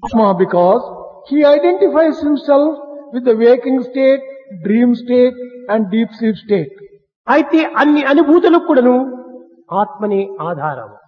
Atma because he identifies himself with the waking state, dream state and deep sleep state. అయితే అన్ని అనుభూతులకు కూడాను ఆత్మనే ఆధారము.